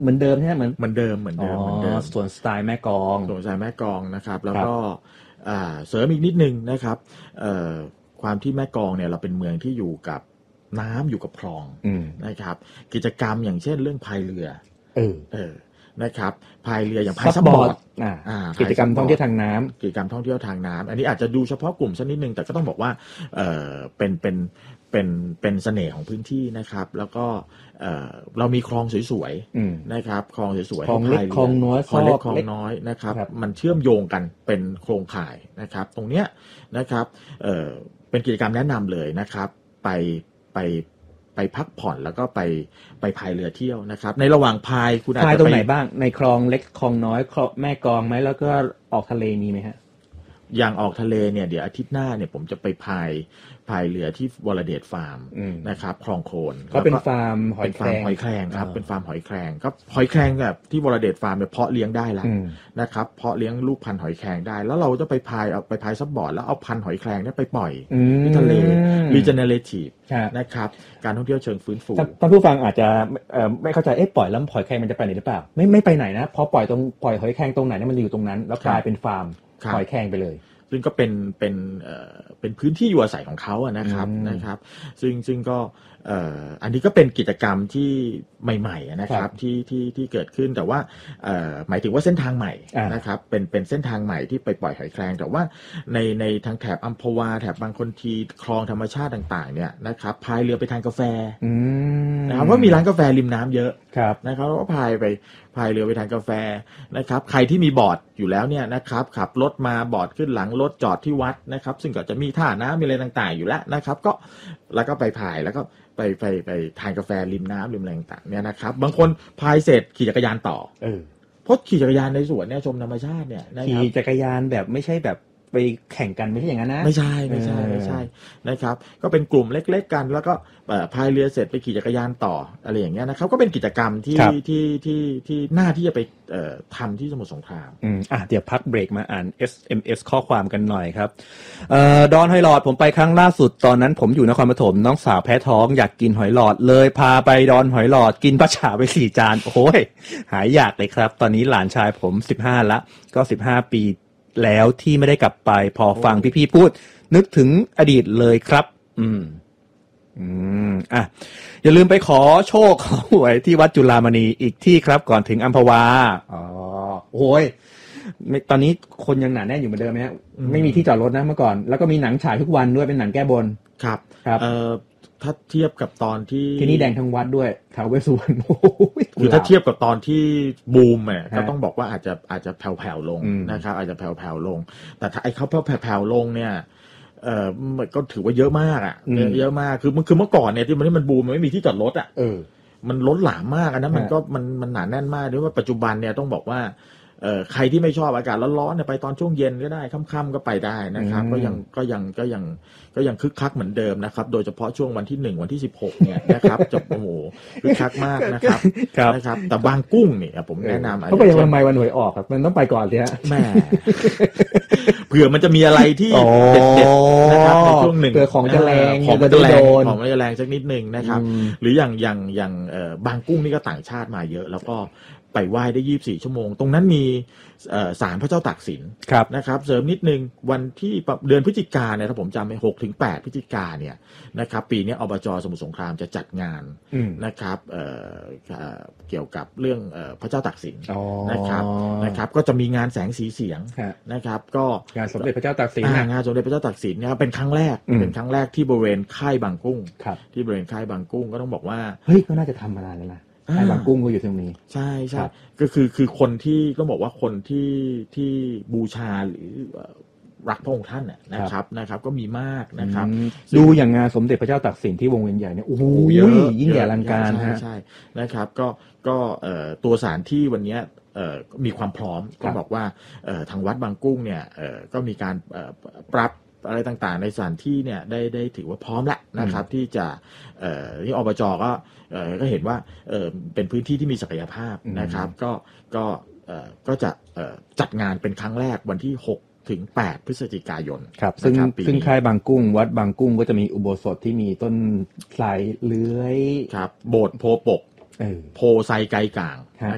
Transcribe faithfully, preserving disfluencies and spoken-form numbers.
เหมือนเดิมใช่ไหมเหมือนเหมือนเดิมเหมือนเดิมเหมือนเดิมส่วนสไตล์แม่กลองส่วนสไตล์แม่กลองนะครับแล้วก็เสริมอีกนิดนึงนะครับความที่แม่กลองเนี่ยเราเป็นเมืองที่อยู่กับน้ำอยู่กับคลองนะครับกิจกรรมอย่างเช่นเรื่องพายเรือเออเออนะครับพายเรืออย่างพายซับบอร์ดกิจกรรมท่องเที่ยวทางน้ำกิจกรรมท่องเที่ยวทางน้ำอันนี้อาจจะดูเฉพาะกลุ่มสักนิดนึงแต่ก็ต้องบอกว่าเออเป็นเป็นเป็นเป็นเสน่ห์ของพื้นที่นะครับแล้วก็เออเรามีคลองสวยๆนะครับคลองสวยๆคลองเล็กคลองน้อยคลองเล็กคลองน้อยนะครับมันเชื่อมโยงกันเป็นโครงข่ายนะครับตรงเนี้ยนะครับเออเป็นกิจกรรมแนะนำเลยนะครับไปไปไปพักผ่อนแล้วก็ไปไปพายเรือเที่ยวนะครับในระหว่างพายคุณอาจจะพายตรงไหนบ้างในคลองเล็กคลองน้อยคลองแม่กลองไหมแล้วก็ออกทะเลมีไหมฮะอย่างออกทะเลเนี่ยเดี๋ยวอาทิตย์หน้าเนี่ยผมจะไปพายพายเรือที่วรเดชฟาร์มนะครับคลองโคลนก็เป็นฟาร์มหอยแครงหอยแครงครับเป็นฟาร์มหอยแครงก็หอยแครงแบบที่วรเดชฟาร์มเนี่ยเพาะเลี้ยงได้แล้วนะครับเพาะเลี้ยงลูกพันธุ์หอยแครงได้แล้วเราจะไปพายเอาไปพายซับบอร์ดแล้วเอาพันธุ์หอยแครงเนี่ยไปปล่อยที่ทะเล regenerative นะครับการท่องเที่ยวเชิงฟื้นฟูท่านผู้ฟังอาจจะไม่เข้าใจเอ๊ะปล่อยแล้วหอยแครงมันจะไปไหนหรือเปล่าไม่ไม่ไปไหนนะพอปล่อยตรงปล่อยหอยแครงตรงไหนเนี่ยมันอยู่ตรงนั้นแล้วกลายเป็นฟาร์มหอยแครงไปเลยซึ่งก็เป็นเป็นเอ่อเป็นพื้นที่อยู่อาศัยของเขาอะนะครับนะครับซึ่งซึ่งก็เอ่ออันนี้ก็เป็นกิจกรรมที่ใหม่ๆนะครับที่ที่ที่เกิดขึ้นแต่ว่าเอ่อหมายถึงว่าเส้นทางใหม่นะครับเป็นเป็นเส้นทางใหม่ที่ไปปล่อยหอยแครงแต่ว่าในในทางแถบอัมพวาแถบบางคนทีคลองธรรมชาติต่างๆเนี่ยนะครับพายเรือไปทานกาแฟนะครับเพราะมีร้านกาแฟริมน้ำเยอะนะครับก็พายไปพายเรือไปทานกาแฟนะครับใครที่มีบอร์ดอยู่แล้วเนี่ยนะครับขับรถมาบอร์ดขึ้นหลังรถจอดที่วัดนะครับซึ่งก็จะมีท่าน้ำมีอะไรต่างๆอยู่แล้วนะครับก็แล้วก็ไปพายแล้วก็ไปไปไปทานกาแฟริมน้ำริมอะไรต่างๆเนี่ยนะครับบางคนพายเสร็จขี่จักรยานต่อเออเพราะขี่จักรยานในสวนเนี่ยชมธรรมชาติเนี่ยขี่จักรยานแบบไม่ใช่แบบไปแข่งกันไม่ใช่อย่างนั้นนะไม่ใช่ไม่ใช่ไม่ใช่นะครับก็เป็นกลุ่มเล็กๆกันแล้วก็พายเรือเสร็จไปขี่จักรยานต่ออะไรอย่างเงี้ยนะครับก็เป็นกิจกรรมที่ที่ที่ที่น่าที่จะไปทำที่สมุทรสงครามอืมอ่ะเดี๋ยวพักเบรกมาอ่าน เอส เอ็ม เอส ข้อความกันหน่อยครับเอ่อดอนหอยหลอดผมไปครั้งล่าสุดตอนนั้นผมอยู่นครปฐมน้องสาวแพ้ท้องอยากกินหอยหลอดเลยพาไปดอนหอยหลอดกินปลาฉ่าไปสี่จานโอ้ยหายอยากเลยครับตอนนี้หลานชายผมสิบห้าละก็สิบห้าปีแล้วที่ไม่ได้กลับไปพอฟังพี่ๆพูดนึกถึงอดีตเลยครับอืมอืมอ่ะอย่าลืมไปขอโชคขอหวยที่วัดจุฬามณีอีกที่ครับก่อนถึงอัมพวาอ๋อโอ้ยตอนนี้คนยังหนาแน่นอยู่เหมือนเดิมไหมฮะไม่มีที่จอดรถนะเมื่อก่อนแล้วก็มีหนังฉายทุกวันด้วยเป็นหนังแก้บนครับครับเอ่อถ้าเทียบกับตอนที่ที่นี่แดงทั้งวัดด้วยท้าวเวสสุวรรณคือถ้าเทียบกับตอนที่บูมอ่ะก็ต้องบอกว่าอาจจะอาจจะแผ่วๆลงนะครับอาจจะแผ่วๆลงแต่ถ้าไอ้เขาแผ่วๆลงเนี่ยเอ่อมันก็ถือว่าเยอะมากอ่ะเยอะมากคือมันคือเมื่อก่อนเนี่ยที่มันที่มันบูมมันไม่มีที่จอดรถอ่ะเออมันล้นหลามมากอันนั้นมันก็มันมันหนาแน่นมากด้วยว่าปัจจุบันเนี่ยต้องบอกว่าเอ่อใครที่ไม่ชอบอากาศร้อนๆเนี่ยไปตอนช่วงเย็นก็ได้ค่ำๆก็ไปได้นะครับก็ยังก็ยังก็ยังก็ยังคึกคักเหมือนเดิมนะครับโดยเฉพาะช่วงวันที่หนึ่งวันที่สิบหกเนี่ยนะครับจะโอ้โหคึกคักมากนะครับนะครับแต่บางกุ้งเนี่ยผมแนะนำเขาไปยังทำไมวันหวยออกครับมันต้องไปก่อนสิฮะแม่เผื่อมันจะมีอะไรที่เด็ดๆนะครับในช่วงหนึ่งเผื่อของจะแรงของมันจะแรงของมันจะแรงสักนิดนึงนะครับหรืออย่างอย่างอย่างบางกุ้งนี่ก็ต่างชาติมาเยอะแล้วก็ไปไหว้ได้ยี่สิบสี่ชั่วโมงตรงนั้นมีศาลพระเจ้าตากสินนะครับเสริมนิดนึงวันที่เดือนพฤศจิกาเนี่ยถ้าผมจำไม่หกถึงแปดพฤศจิกาเนี่ยนะครับปีนี้อบจ.สมุทรสงครามจะจัดงานนะครับ เ, เกี่ยวกับเรื่องพระเจ้าตากสินนะครับนะครับก็จะมีงานแสงสีเสียงนะครับก็งานสมเด็จพระเจ้าตากสินงานสมเด็จพระเจ้าตากสินเนี่ยเป็นครั้งแรกเป็นครั้งแรกที่บริเวณค่ายบางกุ้งที่บริเวณค่ายบางกุ้งก็ต้องบอกว่าเฮ้ยก็น่าจะทำมานานแล้วนะไอ้บางกุ้งก็อยู่ตรงนี้ใช่ใช่ก็คือคือคนที่ต้องบอกว่าคนที่ที่บูชาหรือรักพระองค์ท่านนะครับนะครับก็มีมากนะครับดูอย่างงานสมเด็จพระเจ้าตากสินที่วงเวียนใหญ่เนี่ยโอ้โหยิ่งใหญ่อลังการฮะใช่นะครับก็ก็ตัวสถานที่วันนี้มีความพร้อมก็บอกว่าทางวัดบางกุ้งเนี่ยก็มีการปรับอะไรต่างๆในสถานที่เนี่ยได้ได้ถือว่าพร้อมแล้วนะครับที่จะเอ่อที่อบจ.ก็เอ่อก็เห็นว่าเอ่อเป็นพื้นที่ที่มีศักยภาพนะครับก็ก็เอ่อก็จะเอ่อจัดงานเป็นครั้งแรกวันที่หกถึงแปดพฤศจิกายนครับซึ่งซึ่งค่ายบางกุ้งวัดบางกุ้งก็จะมีอุโบสถที่มีต้นไทรเลื้อยครับโบสถ์โพปกโพไซไกก่าง